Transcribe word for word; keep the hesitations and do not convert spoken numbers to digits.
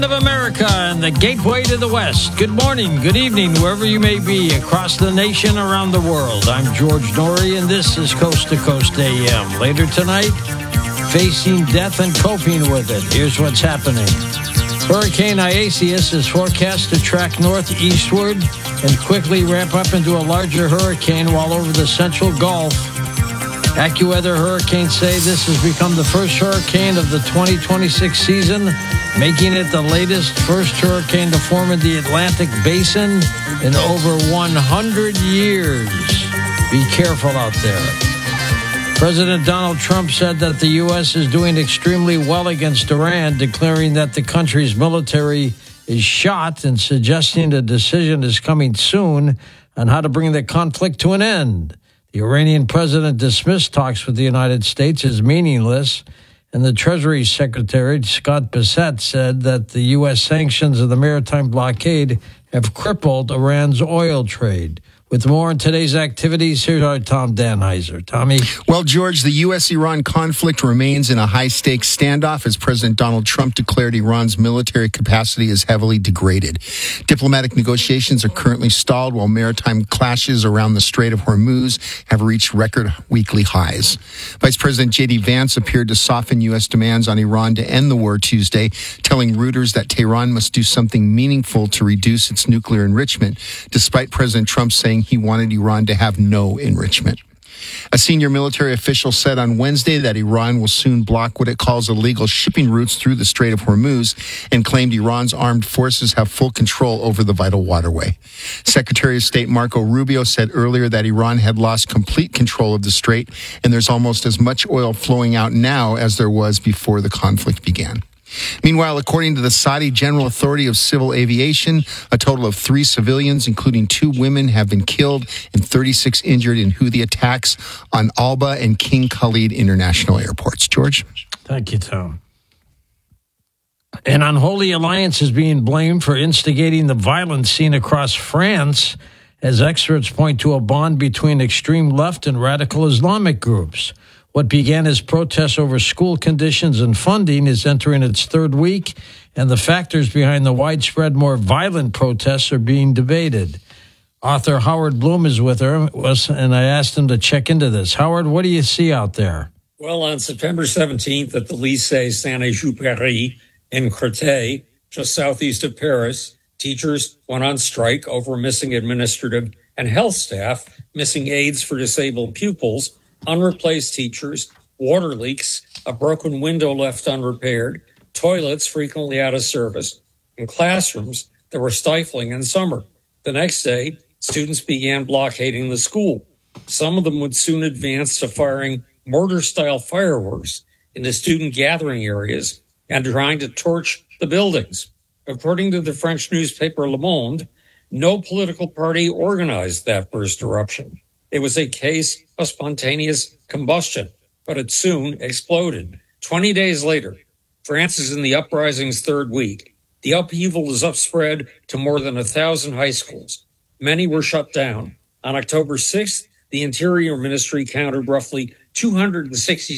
of America and the gateway to the West. Good morning, good evening, wherever you may be across the nation, around the world. I'm George Noory, and this is Coast to Coast A M. Later tonight, facing death and coping with it. Here's what's happening. Hurricane Isaias is forecast to track northeastward and quickly ramp up into a larger hurricane while over the central Gulf. AccuWeather hurricanes say this has become the first hurricane of the twenty twenty-six season, making it the latest first hurricane to form in the Atlantic Basin in over one hundred years. Be careful out there. President Donald Trump said that the U S is doing extremely well against Iran, declaring that the country's military is shot and suggesting a decision is coming soon on how to bring the conflict to an end. The Iranian president dismissed talks with the United States as meaningless, and the Treasury Secretary, Scott Bessent, said that the U S sanctions and the maritime blockade have crippled Iran's oil trade. With more on today's activities, here's our Tom Danheiser. Tommy? Well, George, the U S Iran conflict remains in a high-stakes standoff as President Donald Trump declared Iran's military capacity is heavily degraded. Diplomatic negotiations are currently stalled while maritime clashes around the Strait of Hormuz have reached record weekly highs. Vice President J D Vance appeared to soften U S demands on Iran to end the war Tuesday, telling Reuters that Tehran must do something meaningful to reduce its nuclear enrichment, despite President Trump saying he wanted Iran to have no enrichment. A senior military official said on Wednesday that Iran will soon block what it calls illegal shipping routes through the Strait of Hormuz and claimed Iran's armed forces have full control over the vital waterway. Secretary of State Marco Rubio said earlier that Iran had lost complete control of the strait and there's almost as much oil flowing out now as there was before the conflict began. Meanwhile, according to the Saudi General Authority of Civil Aviation, a total of three civilians, including two women, have been killed and thirty-six injured in Houthi attacks on Alba and King Khalid international airports. George? Thank you, Tom. An unholy alliance is being blamed for instigating the violence seen across France, as experts point to a bond between extreme left and radical Islamic groups. What began as protests over school conditions and funding is entering its third week, and the factors behind the widespread, more violent protests are being debated. Author Howard Bloom is with us, and I asked him to check into this. Howard, what do you see out there? Well, on September seventeenth at the Lycée Saint-Exupéry in Créteil, just southeast of Paris, teachers went on strike over missing administrative and health staff, missing aides for disabled pupils, unreplaced teachers, water leaks, a broken window left unrepaired, toilets frequently out of service, and classrooms that were stifling in summer. The next day, students began blockading the school. Some of them would soon advance to firing mortar-style fireworks into student gathering areas and trying to torch the buildings. According to the French newspaper Le Monde, no political party organized that first eruption. It was a case of spontaneous combustion, but it soon exploded. Twenty days later, France is in the uprising's third week. The upheaval is upspread to more than a thousand high schools. Many were shut down. On October sixth, the Interior Ministry counted roughly two hundred sixty